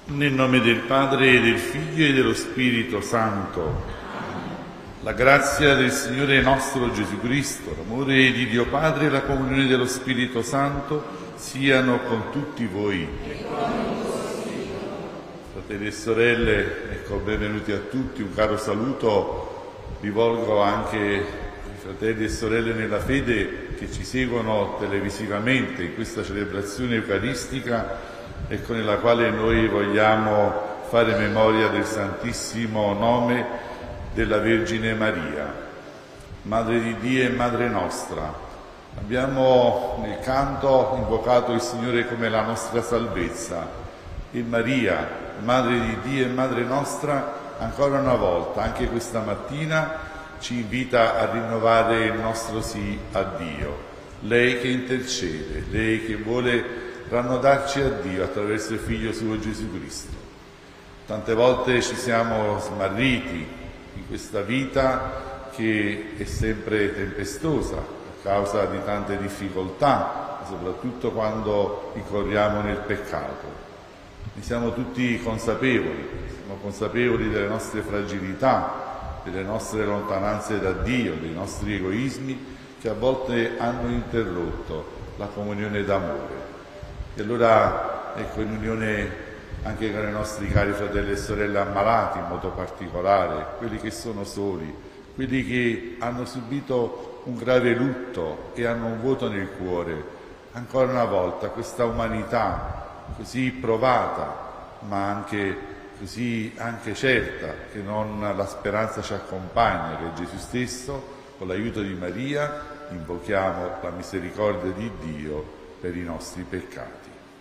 Nel nome del Padre, e del Figlio, e dello Spirito Santo. La grazia del Signore nostro Gesù Cristo, l'amore di Dio Padre e la comunione dello Spirito Santo siano con tutti voi. Fratelli e sorelle, ecco, benvenuti a tutti. Un caro saluto rivolgo anche ai fratelli e sorelle nella fede che ci seguono televisivamente in questa celebrazione eucaristica, ecco, nella quale noi vogliamo fare memoria del Santissimo Nome della Vergine Maria, Madre di Dio e Madre nostra. Abbiamo nel canto invocato il Signore come la nostra salvezza e Maria, Madre di Dio e Madre nostra, ancora una volta, anche questa mattina, ci invita a rinnovare il nostro sì a Dio. Lei che intercede, lei che vuole rannodarci a Dio attraverso il Figlio suo Gesù Cristo. Tante volte ci siamo smarriti in questa vita che è sempre tempestosa a causa di tante difficoltà, soprattutto quando incorriamo nel peccato. Ne siamo tutti consapevoli, siamo consapevoli delle nostre fragilità, delle nostre lontananze da Dio, dei nostri egoismi che a volte hanno interrotto la comunione d'amore. E allora, ecco, in unione anche con i nostri cari fratelli e sorelle ammalati in modo particolare, quelli che sono soli, quelli che hanno subito un grave lutto e hanno un vuoto nel cuore, ancora una volta questa umanità così provata, ma anche così anche certa che non la speranza ci accompagna, che è Gesù stesso, con l'aiuto di Maria, invochiamo la misericordia di Dio per i nostri peccati.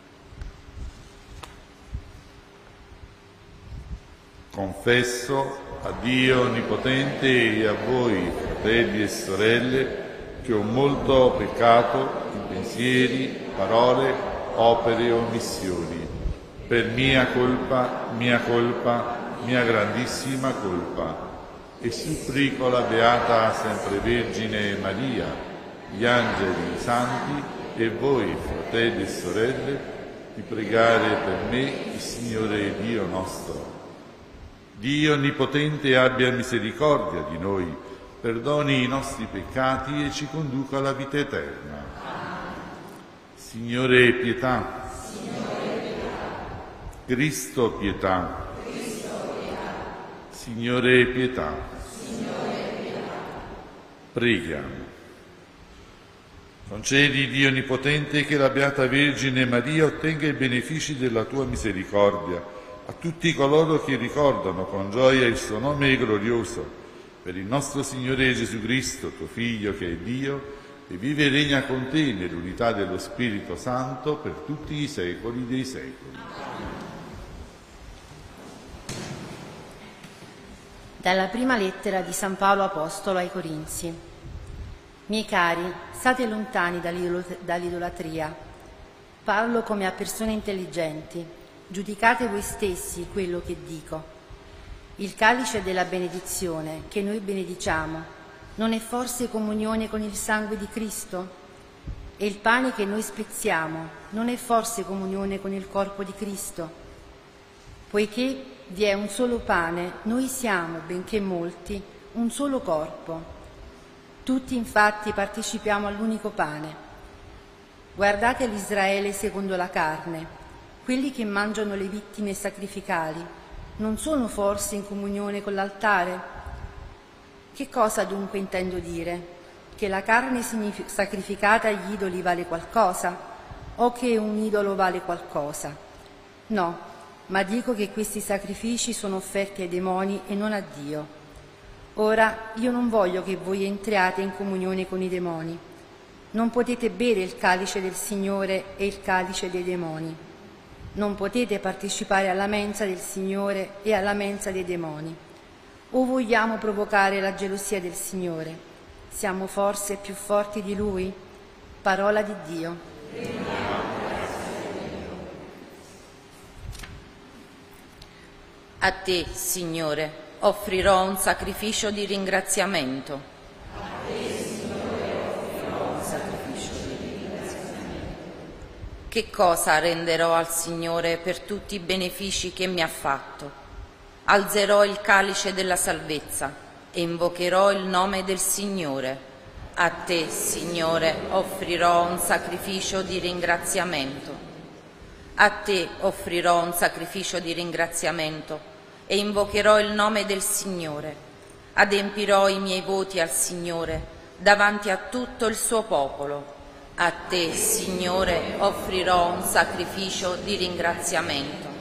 Confesso a Dio Onnipotente e a voi, fratelli e sorelle, che ho molto peccato in pensieri, parole, opere e omissioni, per mia colpa, mia grandissima colpa, e supplico la Beata Sempre Vergine Maria, gli angeli, i santi e voi, fratelli e sorelle, di pregare per me il Signore Dio nostro. Dio Onnipotente abbia misericordia di noi, perdoni i nostri peccati e ci conduca alla vita eterna. Signore, pietà. Cristo, pietà. Signore, pietà. Preghiamo. Concedi, Dio Onnipotente, che la Beata Vergine Maria ottenga i benefici della tua misericordia a tutti coloro che ricordano con gioia il suo nome glorioso, per il nostro Signore Gesù Cristo, tuo Figlio, che è Dio, e vive e regna con te nell'unità dello Spirito Santo per tutti i secoli dei secoli. Dalla prima lettera di San Paolo Apostolo ai Corinzi. Miei cari, state lontani dall'idolatria. Parlo come a persone intelligenti. Giudicate voi stessi quello che dico. Il calice della benedizione che noi benediciamo non è forse comunione con il sangue di Cristo? E il pane che noi spezziamo non è forse comunione con il corpo di Cristo? Poiché vi è un solo pane, noi siamo, benché molti, un solo corpo. Tutti infatti partecipiamo all'unico pane. Guardate l'Israele secondo la carne. Quelli che mangiano le vittime sacrificali non sono forse in comunione con l'altare? Che cosa dunque intendo dire? Che la carne sacrificata agli idoli vale qualcosa? O che un idolo vale qualcosa? No, ma dico che questi sacrifici sono offerti ai demoni e non a Dio. Ora, io non voglio che voi entriate in comunione con i demoni. Non potete bere il calice del Signore e il calice dei demoni. Non potete partecipare alla mensa del Signore e alla mensa dei demoni. O vogliamo provocare la gelosia del Signore? Siamo forse più forti di Lui? Parola di Dio. A te, Signore, offrirò un sacrificio di ringraziamento. Che cosa renderò al Signore per tutti i benefici che mi ha fatto? Alzerò il calice della salvezza e invocherò il nome del Signore. A te, Signore, offrirò un sacrificio di ringraziamento. A te offrirò un sacrificio di ringraziamento e invocherò il nome del Signore. Adempirò i miei voti al Signore davanti a tutto il suo popolo. A te, Signore, offrirò un sacrificio di ringraziamento.